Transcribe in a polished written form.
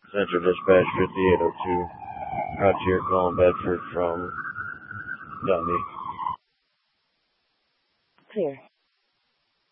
Central Dispatch 5802. Out here calling Bedford from Dundee. Clear.